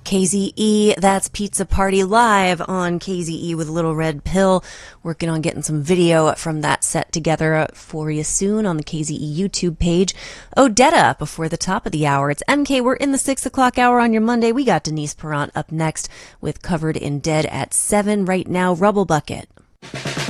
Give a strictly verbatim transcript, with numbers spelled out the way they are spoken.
K Z E, that's Pizza Party live on K Z E with Little Red Pill. Working on getting some video from that set together for you soon on the K Z E YouTube page. Odetta before the top of the hour. It's M K. We're in the six o'clock hour on your Monday. We got Denise Perrant up next with Covered in Dead at seven. Right now, Rubble Bucket.